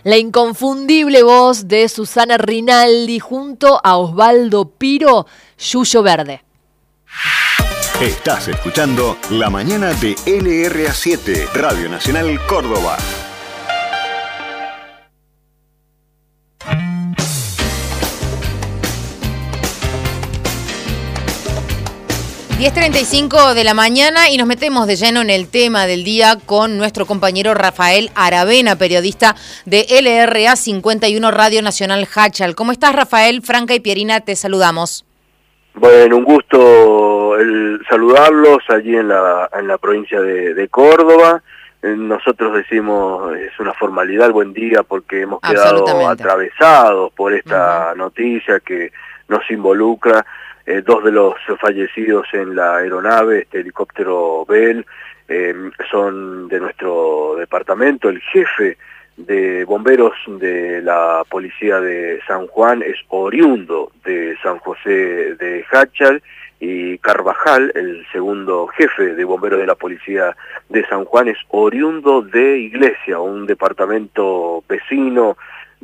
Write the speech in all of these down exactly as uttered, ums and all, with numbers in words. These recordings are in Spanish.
La inconfundible voz de Susana Rinaldi junto a Osvaldo Piro, Yuyo Verde. Estás escuchando La Mañana de L R A siete, Radio Nacional Córdoba. diez treinta y cinco de la mañana y nos metemos de lleno en el tema del día con nuestro compañero Rafael Aravena, periodista de L R A cincuenta y uno Radio Nacional Hachal. ¿Cómo estás, Rafael? Franca y Pierina, te saludamos. Bueno, un gusto el saludarlos allí en la, en la provincia de, de Córdoba. Nosotros decimos, es una formalidad, buen día, porque hemos quedado atravesados por esta uh-huh. noticia que nos involucra. Eh, dos de los fallecidos en la aeronave, este helicóptero Bell, eh, son de nuestro departamento. El jefe de bomberos de la policía de San Juan es oriundo de San José de Hachal, y Carvajal, el segundo jefe de bomberos de la policía de San Juan, es oriundo de Iglesia, un departamento vecino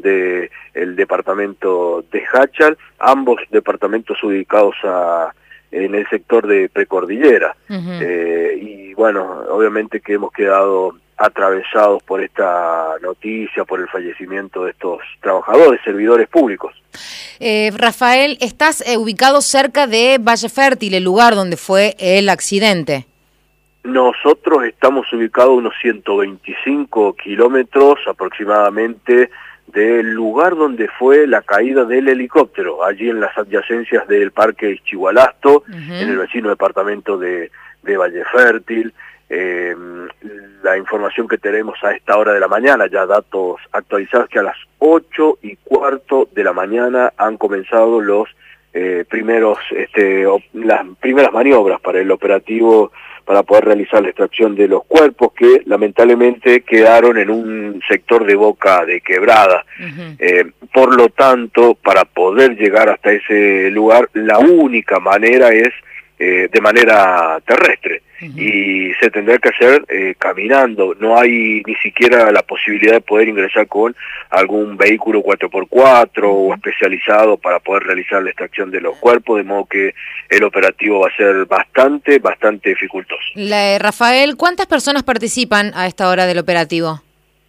de el departamento de Hachal, ambos departamentos ubicados a, en el sector de Precordillera. Uh-huh. Eh, y bueno, obviamente que hemos quedado atravesados por esta noticia, por el fallecimiento de estos trabajadores, servidores públicos. Eh, Rafael, estás eh, ubicado cerca de Valle Fértil, el lugar donde fue el accidente. Nosotros estamos ubicados unos ciento veinticinco kilómetros aproximadamente del lugar donde fue la caída del helicóptero, allí en las adyacencias del Parque Ischigualasto, uh-huh. en el vecino departamento de, de Valle Fértil. Eh, la información que tenemos a esta hora de la mañana, ya datos actualizados, que a las ocho y cuarto de la mañana han comenzado los eh, primeros, este, las primeras maniobras para el operativo para poder realizar la extracción de los cuerpos que lamentablemente quedaron en un sector de boca de quebrada. Uh-huh. Eh, por lo tanto, para poder llegar hasta ese lugar, la única manera es eh, de manera terrestre. Uh-huh. Y se tendrá que hacer eh, caminando. No hay ni siquiera la posibilidad de poder ingresar con algún vehículo cuatro por cuatro uh-huh. o especializado para poder realizar la extracción de los cuerpos, de modo que el operativo va a ser bastante, bastante dificultoso. La, Rafael, ¿cuántas personas participan a esta hora del operativo?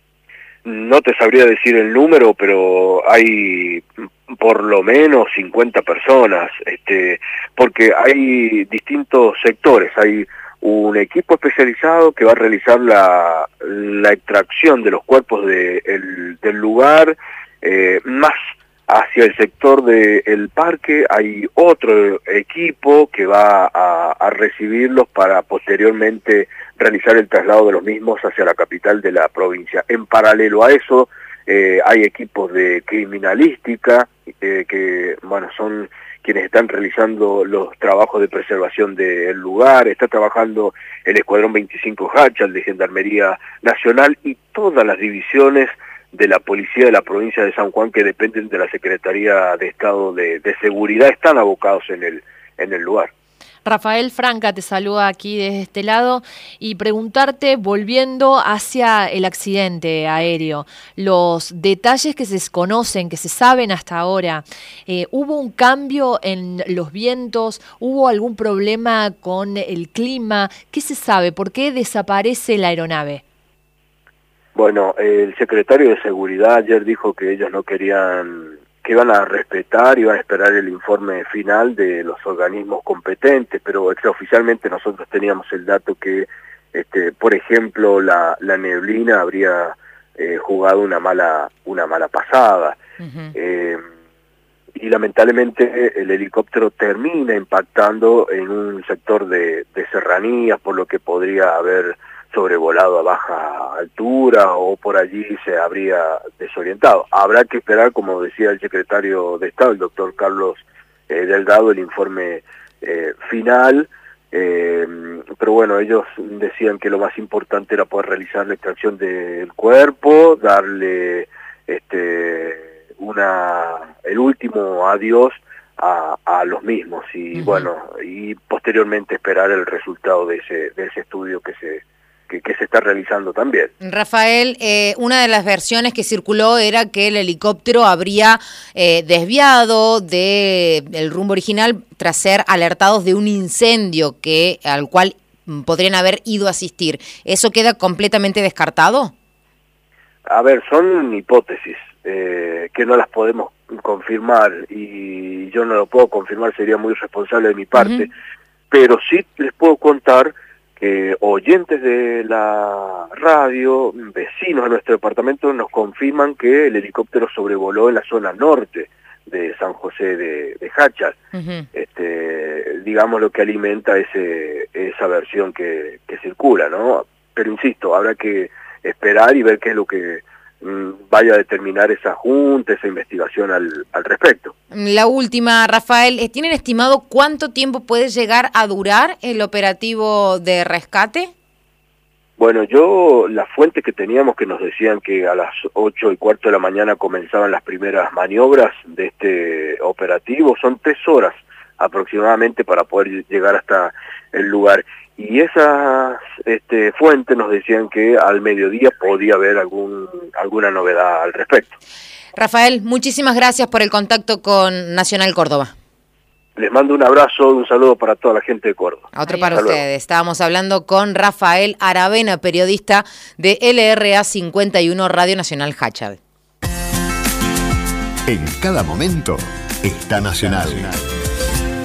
No te sabría decir el número, pero hay por lo menos cincuenta personas, este, porque hay distintos sectores. Hay un equipo especializado que va a realizar la, la extracción de los cuerpos de, el, del lugar, eh, más hacia el sector del parque hay otro equipo que va a, a recibirlos para posteriormente realizar el traslado de los mismos hacia la capital de la provincia. En paralelo a eso, eh, hay equipos de criminalística eh, que, bueno, son quienes están realizando los trabajos de preservación del lugar. Está trabajando el Escuadrón veinticinco Hachal de Gendarmería Nacional y todas las divisiones de la Policía de la provincia de San Juan que dependen de la Secretaría de Estado de, de Seguridad, están abocados en el, en el lugar. Rafael, Franca te saluda aquí desde este lado y preguntarte, volviendo hacia el accidente aéreo, los detalles que se conocen, que se saben hasta ahora, eh, ¿hubo un cambio en los vientos? ¿Hubo algún problema con el clima? ¿Qué se sabe? ¿Por qué desaparece la aeronave? Bueno, el secretario de Seguridad ayer dijo que ellos no querían, que iban a respetar, iban a esperar el informe final de los organismos competentes, pero extraoficialmente nosotros teníamos el dato que, este, por ejemplo, la, la neblina habría eh, jugado una mala, una mala pasada. Uh-huh. eh, y lamentablemente el helicóptero termina impactando en un sector de, de serranías, por lo que podría haber sobrevolado a baja altura o por allí se habría desorientado. Habrá que esperar, como decía el secretario de Estado, el doctor Carlos eh, Delgado, el informe eh, final, eh, pero bueno, ellos decían que lo más importante era poder realizar la extracción del cuerpo, darle este una el último adiós a, a los mismos y uh-huh. bueno, y posteriormente esperar el resultado de ese de ese estudio que se que, que se está realizando también. Rafael, eh, una de las versiones que circuló era que el helicóptero habría eh, desviado de el rumbo original tras ser alertados de un incendio que al cual podrían haber ido a asistir. ¿Eso queda completamente descartado? A ver, son hipótesis eh, que no las podemos confirmar y yo no lo puedo confirmar, sería muy irresponsable de mi parte, uh-huh. Pero sí les puedo contar que oyentes de la radio, vecinos de nuestro departamento, nos confirman que el helicóptero sobrevoló en la zona norte de San José de, de Jáchal, uh-huh. este, digamos lo que alimenta ese, esa versión que, que circula, ¿no? Pero insisto, habrá que esperar y ver qué es lo que mmm, vaya a determinar esa junta, esa investigación al, al respecto. La última, Rafael, ¿tienen estimado cuánto tiempo puede llegar a durar el operativo de rescate? Bueno, yo, las fuentes que teníamos que nos decían que a las ocho y cuarto de la mañana comenzaban las primeras maniobras de este operativo, son tres horas aproximadamente para poder llegar hasta el lugar. Y esas este, fuentes nos decían que al mediodía podía haber algún, alguna novedad al respecto. Rafael, muchísimas gracias por el contacto con Nacional Córdoba. Les mando un abrazo, un saludo para toda la gente de Córdoba. Otro para Hasta ustedes. Luego. Estábamos hablando con Rafael Aravena, periodista de L R A cincuenta y uno Radio Nacional Jáchal. En cada momento está Nacional. Nacional.